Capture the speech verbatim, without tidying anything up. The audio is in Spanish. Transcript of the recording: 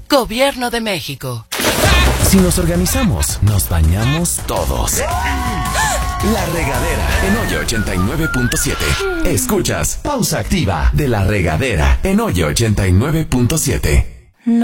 Gobierno de México. Si nos organizamos, nos bañamos todos. La Regadera en Oye ochenta y nueve punto siete. Escuchas Pausa Activa de La Regadera en Oye ochenta y nueve punto siete.